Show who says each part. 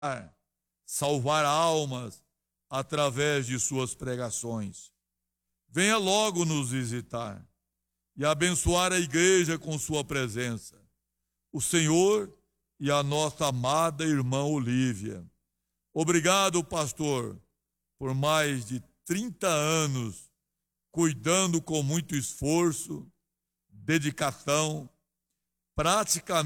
Speaker 1: salvar almas através de suas pregações. Venha logo nos visitar e abençoar a igreja com sua presença. O Senhor e a nossa amada irmã Olívia. Obrigado, pastor, por mais de 30 anos, cuidando com muito esforço, dedicação, praticamente